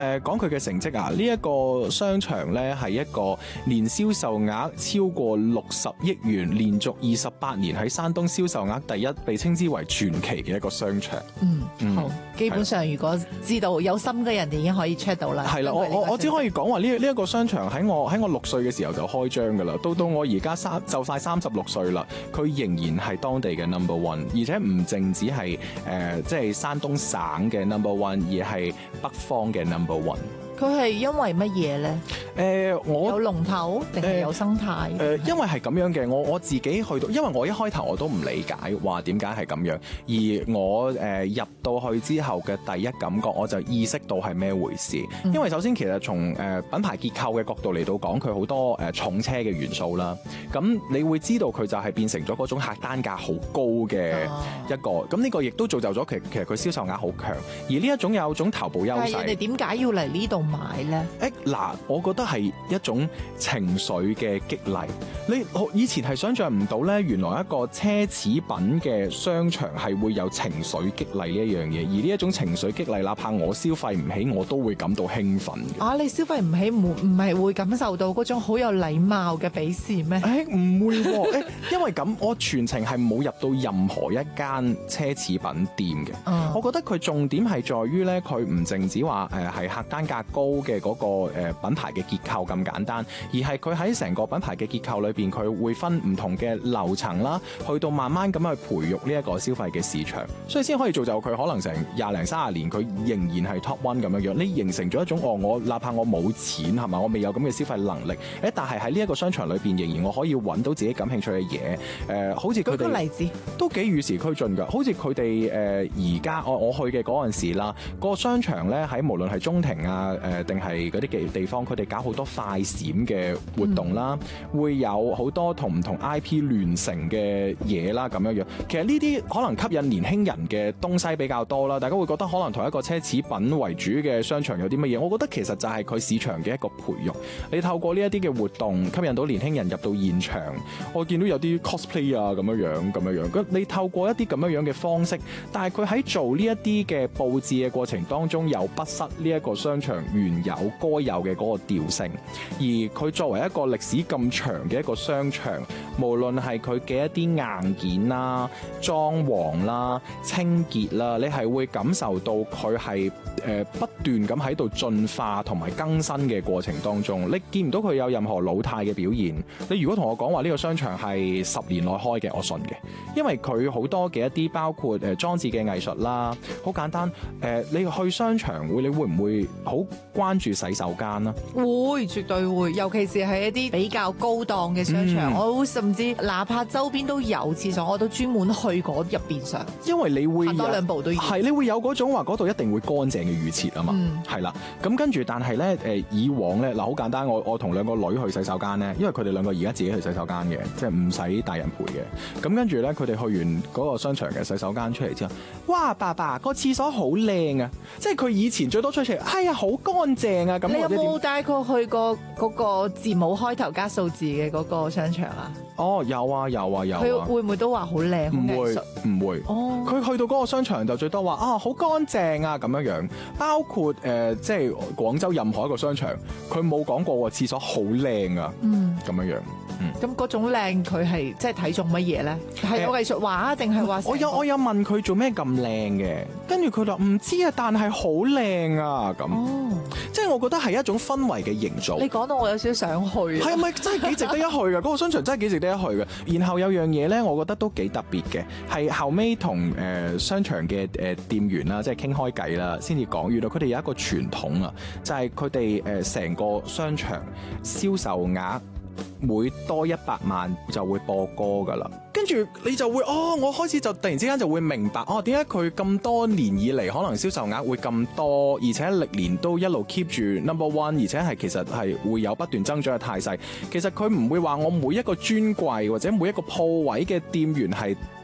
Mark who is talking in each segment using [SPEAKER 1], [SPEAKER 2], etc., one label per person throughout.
[SPEAKER 1] 講佢嘅成績啊，呢一個商場呢係一個年銷售額超過60億元，連續28年喺山東銷售額第一，被稱之為傳奇嘅一個商場。
[SPEAKER 2] 好，基本上如果知道有心嘅人，已經可以 check 到啦。
[SPEAKER 1] 係啦，我只可以講話呢一個商場喺我6歲嘅時候就開張噶啦，到我而家就快36歲啦，佢仍然係當地嘅 number one， 而且唔淨止係即係山東省嘅 number one， 而係北方嘅 number one。
[SPEAKER 2] 佢係因為乜嘢咧？
[SPEAKER 1] 我
[SPEAKER 2] 有龍頭定係有生態？
[SPEAKER 1] 因為係咁樣嘅，我自己去到，因為我一開頭我都唔理解話點解係咁樣，而我入到去之後嘅第一感覺，我就意識到係咩回事。因為首先其實從品牌結構嘅角度嚟到講，佢好多重車嘅元素啦。咁你會知道佢就係變成咗嗰種客單價好高嘅一個。咁呢個亦都造就咗其實佢銷售額好強，而呢一種有種頭部優勢。
[SPEAKER 2] 但係人哋點解要嚟呢度買咧？
[SPEAKER 1] 嗱，我覺得係一種情緒嘅激勵。你以前係想象唔到咧，原來一個奢侈品嘅商場係會有情緒激勵呢一樣嘢，而呢一種情緒激勵，哪怕我消費唔起，我都會感到興奮嘅。
[SPEAKER 2] 啊，你消費唔起，唔係會感受到嗰種好有禮貌嘅鄙視咩？
[SPEAKER 1] 唔會喎，因為咁，我全程係冇入到任何一間奢侈品店嘅。我覺得佢重點係在於咧，佢唔淨止話係客單價高嘅嗰個品牌嘅結構咁簡單，而係佢喺成個品牌嘅結構裏邊，佢會分唔同嘅樓層啦，去到慢慢咁去培育呢一個消費嘅市場，所以先可以造就佢可能成20零30年，佢仍然係 top one 咁樣樣。你形成咗一種我哪怕我冇錢係嘛，我未有咁嘅消費能力，但係喺呢一個商場裏邊，仍然我可以揾到自己感興趣嘅嘢。好似佢哋
[SPEAKER 2] 舉個例子
[SPEAKER 1] 都幾與時俱進㗎。好似佢哋而家我去嘅嗰陣時啦，個商場咧喺無論係中庭啊定係嗰啲地方，佢哋搞好多快閃嘅活動啦，會有好多同唔同 IP 聯成嘅嘢啦咁樣樣。其實呢啲可能吸引年輕人嘅東西比較多啦，大家會覺得可能同一個奢侈品為主嘅商場有啲乜嘢？我覺得其實就係佢市場嘅一個培育。你透過呢一啲嘅活動吸引到年輕人入到現場，我見到有啲 cosplay 啊咁樣樣。你透過一啲咁樣樣嘅方式，但係佢喺做呢一啲嘅佈置嘅過程當中，又不失呢一個商場原有該有嘅嗰個調性。而佢作為一個歷史咁長嘅一個商場，無論係佢嘅一啲硬件啦、裝潢啦、清潔啦，你係會感受到佢係不斷咁喺度進化同埋更新嘅過程當中，你見唔到佢有任何老態嘅表現。你如果同我講話呢個商場係10年內開嘅，我信嘅，因為佢好多嘅一啲包括裝置嘅藝術啦，好簡單。你去商場你會唔會好關注洗手間啊？
[SPEAKER 2] 會，絕對會，尤其是係一啲比較高檔嘅商場，我甚至哪怕周邊都有廁所，我都專門去嗰入邊上，
[SPEAKER 1] 因為你會
[SPEAKER 2] 多兩步都要，
[SPEAKER 1] 係你會有嗰種話嗰度一定會乾淨嘅預設啊嘛，係啦。咁跟住，但係咧以往咧嗱，好簡單，我同兩個女去洗手間咧，因為佢哋兩個而家自己去洗手間嘅，即係唔使大人陪嘅。咁跟住咧，佢哋去完嗰個商場嘅洗手間出嚟之後，哇！爸爸個廁所好靚啊！即係佢以前最多出嚟，哎呀好乾淨啊！咁
[SPEAKER 2] 你有冇帶佢去過嗰個字母開頭加數字嘅嗰個商場啊？
[SPEAKER 1] 哦，有啊。
[SPEAKER 2] 佢會唔會都話好靚？
[SPEAKER 1] 唔會。哦，佢去到嗰個商場就最多話啊好乾淨啊咁樣樣。包括即係廣州任何一個商場，佢冇講過廁所好靚啊。咁樣樣。
[SPEAKER 2] 咁嗰種靚佢係即係睇中乜嘢咧？係個藝術畫啊，定係話？
[SPEAKER 1] 我有問佢做咩咁靚嘅，跟住佢就唔知啊，但係好靚啊咁。即係我覺得係一種氛圍嘅營造。
[SPEAKER 2] 你講到我有少少想去。係
[SPEAKER 1] 咪真係幾值得一去㗎？嗰個商場真係幾值得一去㗎。然後有樣嘢咧，我覺得都幾特別嘅，係後尾同商場嘅店員啦，即係傾開偈啦，先至講。原來佢哋有一個傳統啊，就係佢哋成個商場銷售額每多100萬就會播歌噶啦，跟住你就會我開始就突然之間就會明白點解佢咁多年以嚟可能銷售額會咁多，而且歷年都一路 keep 住 number one， 而且係其實係會有不斷增長嘅態勢。其實佢唔會話我每一個專櫃或者每一個鋪位嘅店員係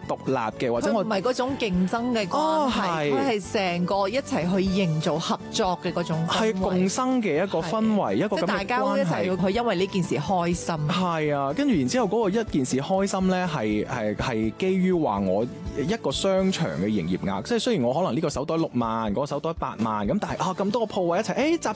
[SPEAKER 1] 獨立嘅，或者我
[SPEAKER 2] 佢唔係嗰種競爭嘅關係，佢係成個一齊去營造合作嘅嗰種氛圍，
[SPEAKER 1] 係共生嘅一個氛圍，一個咁嘅關係。
[SPEAKER 2] 大家一齊要去因為呢件事開心。
[SPEAKER 1] 係啊，跟住然之後嗰個一件事開心咧，係基於話我一個商場嘅營業額，即係雖然我可能呢個手袋6萬，嗰個手袋8萬咁，但係咁多個鋪位一齊，集